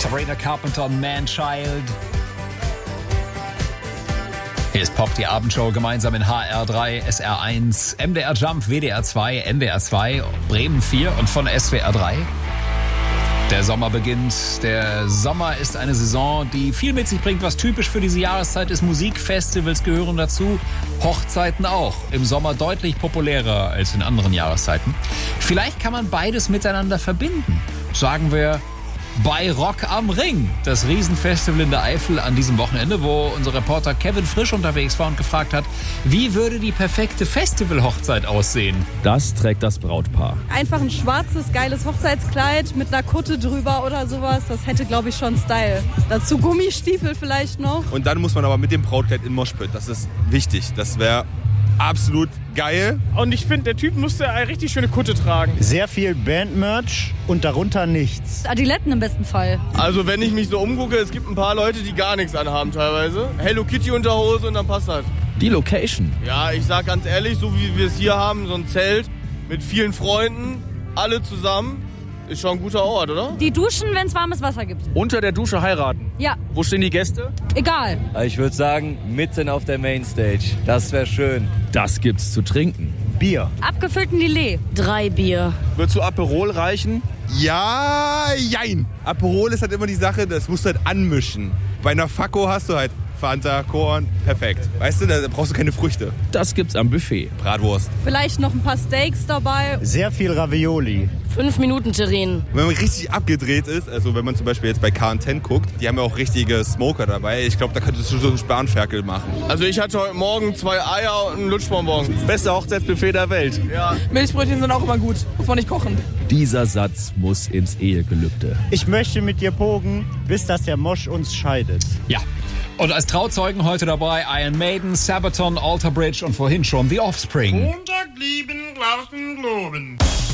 Sabrina Carpenter und Man-Child. Hier ist Pop, die Abendshow, gemeinsam in HR3, SR1, MDR Jump, WDR 2, NDR 2, Bremen 4 und von SWR 3. Der Sommer beginnt. Der Sommer ist eine Saison, die viel mit sich bringt, was typisch für diese Jahreszeit ist. Musikfestivals gehören dazu, Hochzeiten auch. Im Sommer deutlich populärer als in anderen Jahreszeiten. Vielleicht kann man beides miteinander verbinden. Sagen wir bei Rock am Ring, das Riesenfestival in der Eifel an diesem Wochenende, wo unser Reporter Kevin Frisch unterwegs war und gefragt hat, wie würde die perfekte Festivalhochzeit aussehen? Das trägt das Brautpaar. Einfach ein schwarzes, geiles Hochzeitskleid mit einer Kutte drüber oder sowas, das hätte, glaube ich, schon Style. Dazu Gummistiefel vielleicht noch. Und dann muss man aber mit dem Brautkleid in Moshpit, das ist wichtig, das wäre absolut geil. Und ich finde, der Typ musste eine richtig schöne Kutte tragen. Sehr viel Bandmerch und darunter nichts. Adiletten im besten Fall. Also wenn ich mich so umgucke, es gibt ein paar Leute, die gar nichts anhaben teilweise. Hello Kitty Unterhose und dann passt das. Die Location. Ja, ich sag ganz ehrlich, so wie wir es hier haben, so ein Zelt mit vielen Freunden, alle zusammen, ist schon ein guter Ort, oder? Die duschen, wenn es warmes Wasser gibt. Unter der Dusche heiraten. Ja. Wo stehen die Gäste? Egal. Ich würde sagen, mitten auf der Mainstage. Das wäre schön. Das gibt's zu trinken. Bier. Abgefüllten Lillet. 3 Bier. Würdest du Aperol reichen? Ja, jein. Aperol ist halt immer die Sache, das musst du halt anmischen. Bei einer Fakko hast du halt Fanta, Korn, perfekt. Weißt du, da brauchst du keine Früchte. Das gibt's am Buffet. Bratwurst. Vielleicht noch ein paar Steaks dabei. Sehr viel Ravioli. 5 Minuten Terrin. Wenn man richtig abgedreht ist, also wenn man zum Beispiel jetzt bei KN10 guckt, die haben ja auch richtige Smoker dabei. Ich glaube, da könntest du so einen Spanferkel machen. Also ich hatte heute Morgen 2 Eier und einen Lutschbonbon. Beste Hochzeitsbuffet der Welt. Ja. Milchbrötchen sind auch immer gut, muss man nicht kochen. Dieser Satz muss ins Ehegelübde. Ich möchte mit dir pogen, bis dass der Mosch uns scheidet. Ja. Und als Trauzeugen heute dabei Iron Maiden, Sabaton, Alter Bridge und vorhin schon The Offspring. Montag lieben, Glauben, Globen.